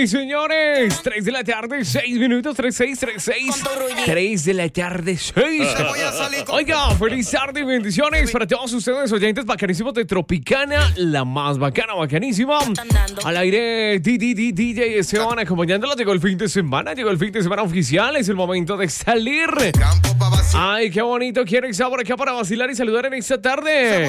Sí, señores. 3 de la tarde, 6 minutos. 3636. 3 de la tarde, 6. Oiga, feliz tarde y bendiciones para todos ustedes, oyentes bacanísimos de Tropicana, la más bacana, bacanísima. Al aire, DJ Esteban acompañándolos. Llegó el fin de semana oficial. Es el momento de salir. Ay, qué bonito. ¿Quién está por acá para vacilar y saludar en esta tarde?